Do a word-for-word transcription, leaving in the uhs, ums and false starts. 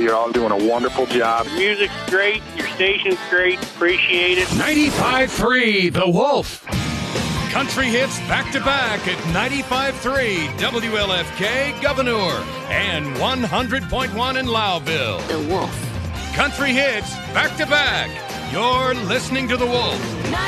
You're all doing a wonderful job. Your music's great. Your station's great. Appreciate it. ninety-five three The Wolf. Country hits back-to-back at ninety-five three W L F K Governor and one hundred point one in Lowville. The Wolf. Country hits back-to-back. You're listening to The Wolf.